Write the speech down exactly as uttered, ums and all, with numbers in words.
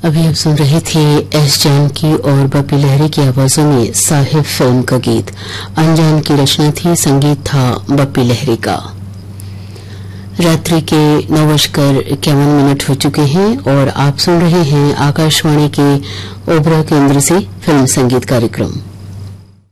अभी आप सुन रहे थे एस जानकी और बप्पी लहरी की आवाजों में साहिब फिल्म का गीत। अनजान की रचना थी, संगीत था बप्पी लहरी का। रात्रि के नौ बजकर इक्यावन मिनट हो चुके हैं और आप सुन रहे हैं आकाशवाणी के ओबरा केंद्र से फिल्म संगीत कार्यक्रम।